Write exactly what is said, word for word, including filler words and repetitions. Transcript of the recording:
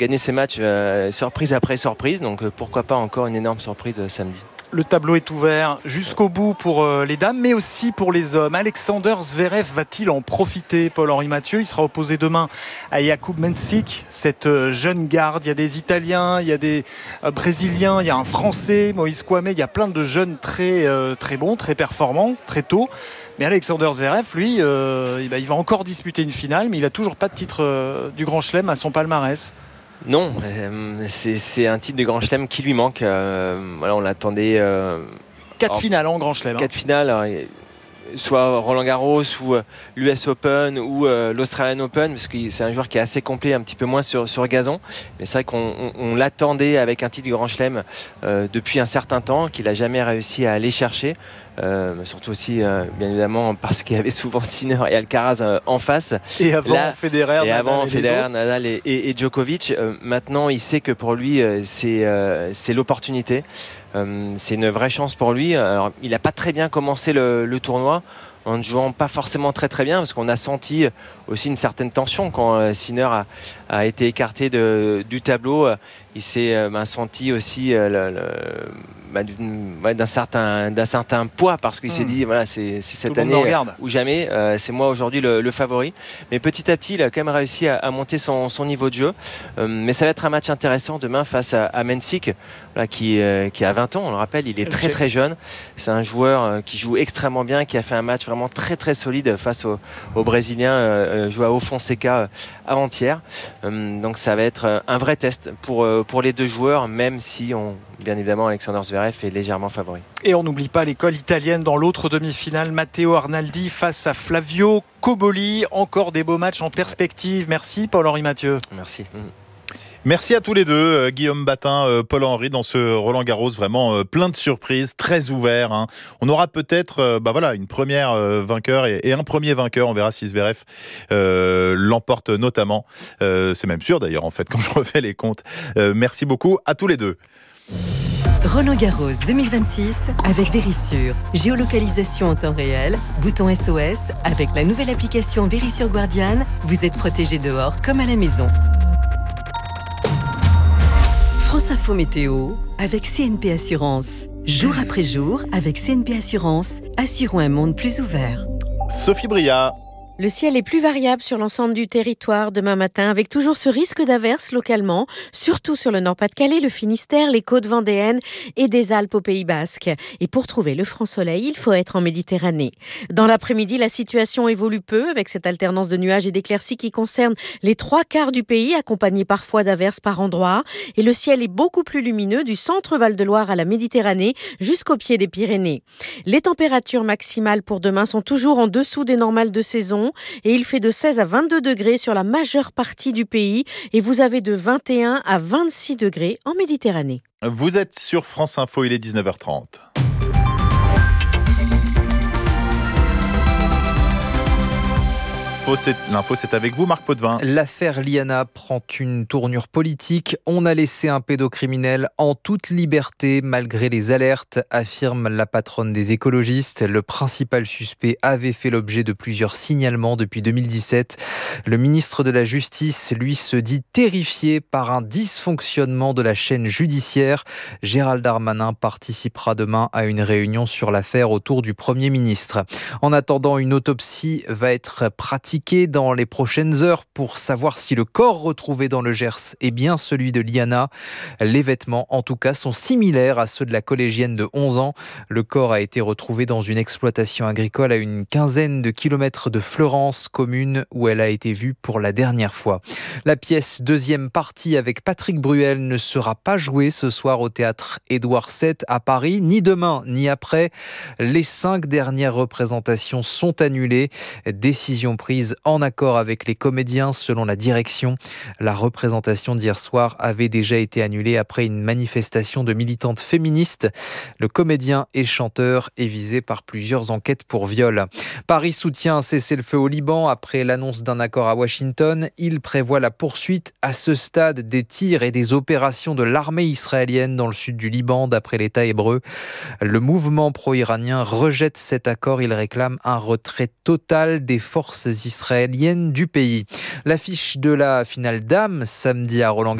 gagner ces matchs euh, surprise après surprise. Donc euh, pourquoi pas encore une énorme surprise euh, samedi. Le tableau est ouvert jusqu'au bout pour les dames, mais aussi pour les hommes. Alexander Zverev va-t-il en profiter, Paul-Henri Mathieu? Il sera opposé demain à Jakub Mensik, cette jeune garde. Il y a des Italiens, il y a des Brésiliens, il y a un Français, Moïse Kouamé. Il y a plein de jeunes très, très bons, très performants, très tôt. Mais Alexander Zverev, lui, euh, il va encore disputer une finale, mais il n'a toujours pas de titre du Grand Chelem à son palmarès. Non, euh, c'est, c'est un titre de Grand Chelem qui lui manque. Euh, voilà, on l'attendait. Euh, quatre finales en Grand Chelem. Quatre hein. finales, alors, soit Roland Garros ou euh, l'U S Open ou euh, l'Australian Open, parce que c'est un joueur qui est assez complet, un petit peu moins sur, sur gazon. Mais c'est vrai qu'on on, on l'attendait avec un titre de Grand Chelem euh, depuis un certain temps, qu'il n'a jamais réussi à aller chercher. Euh, surtout aussi, euh, bien évidemment, parce qu'il y avait souvent Sinner et Alcaraz euh, en face. Et avant Là, Federer, et Nadal, avant et Federer, Nadal et, et, et Djokovic. Euh, maintenant, il sait que pour lui, euh, c'est, euh, c'est l'opportunité. Euh, c'est une vraie chance pour lui. Alors, il n'a pas très bien commencé le, le tournoi, en ne jouant pas forcément très très bien, parce qu'on a senti aussi une certaine tension quand euh, Sinner a, a été écarté de, du tableau. Il s'est euh, ben, senti aussi euh, le, le, ben, ouais, d'un, certain, d'un certain poids, parce qu'il mmh. s'est dit voilà, c'est, c'est cette année ou jamais, euh, c'est moi aujourd'hui le, le favori. Mais petit à petit, il a quand même réussi à, à monter son, son niveau de jeu. Euh, mais ça va être un match intéressant demain face à, à Mensik, voilà, qui, euh, qui a vingt ans, on le rappelle, il est très très jeune. C'est un joueur euh, qui joue extrêmement bien, qui a fait un match vraiment très très solide face au, au Brésilien euh, Joao Fonseca euh, avant-hier. Euh, donc ça va être un vrai test pour, euh, pour les deux joueurs, même si on, bien évidemment Alexander Zverev est légèrement favori. Et on n'oublie pas l'école italienne dans l'autre demi-finale, Matteo Arnaldi face à Flavio Cobolli. Encore des beaux matchs en perspective. Merci Paul-Henri Mathieu. Merci. Merci à tous les deux, euh, Guillaume Batin, euh, Paul-Henri, dans ce Roland Garros vraiment euh, plein de surprises, très ouvert. Hein. On aura peut-être euh, bah voilà, une première euh, vainqueur et, et un premier vainqueur. On verra si Zverev euh, l'emporte notamment. Euh, c'est même sûr d'ailleurs en fait quand je refais les comptes. Euh, merci beaucoup à tous les deux. Roland Garros deux mille vingt-six avec Verisure. Géolocalisation en temps réel, bouton S O S. Avec la nouvelle application Verisure Guardian, vous êtes protégé dehors comme à la maison. France Info Météo avec C N P Assurance. Jour après jour, avec C N P Assurance, assurons un monde plus ouvert. Sophie Bria. Le ciel est plus variable sur l'ensemble du territoire demain matin, avec toujours ce risque d'averse localement, surtout sur le Nord-Pas-de-Calais, le Finistère, les côtes vendéennes et des Alpes au Pays Basque. Et pour trouver le franc soleil, il faut être en Méditerranée. Dans l'après-midi, la situation évolue peu, avec cette alternance de nuages et d'éclaircies qui concerne les trois quarts du pays, accompagnés parfois d'averses par endroits. Et le ciel est beaucoup plus lumineux du centre Val-de-Loire à la Méditerranée jusqu'au pied des Pyrénées. Les températures maximales pour demain sont toujours en dessous des normales de saison. Et il fait de seize à vingt-deux degrés sur la majeure partie du pays et vous avez de vingt et un à vingt-six degrés en Méditerranée. Vous êtes sur France Info, il est dix-neuf heures trente. L'info, c'est avec vous, Marc Potvin. L'affaire Liana prend une tournure politique. On a laissé un pédocriminel en toute liberté, malgré les alertes, affirme la patronne des écologistes. Le principal suspect avait fait l'objet de plusieurs signalements depuis deux mille dix-sept. Le ministre de la Justice, lui, se dit terrifié par un dysfonctionnement de la chaîne judiciaire. Gérald Darmanin participera demain à une réunion sur l'affaire autour du Premier ministre. En attendant, une autopsie va être pratiquée dans les prochaines heures pour savoir si le corps retrouvé dans le Gers est bien celui de Liana. Les vêtements, en tout cas, sont similaires à ceux de la collégienne de onze ans. Le corps a été retrouvé dans une exploitation agricole à une quinzaine de kilomètres de Fleurance, commune où elle a été vue pour la dernière fois. La pièce deuxième partie avec Patrick Bruel ne sera pas jouée ce soir au théâtre Édouard sept à Paris, ni demain ni après. Les cinq dernières représentations sont annulées. Décision prise en accord avec les comédiens selon la direction. La représentation d'hier soir avait déjà été annulée après une manifestation de militantes féministes. Le comédien et chanteur est visé par plusieurs enquêtes pour viol. Paris soutient un cessez-le-feu au Liban après l'annonce d'un accord à Washington. Il prévoit la poursuite à ce stade des tirs et des opérations de l'armée israélienne dans le sud du Liban, d'après l'État hébreu. Le mouvement pro-iranien rejette cet accord. Il réclame un retrait total des forces israéliennes du pays. L'affiche de la finale dames samedi à Roland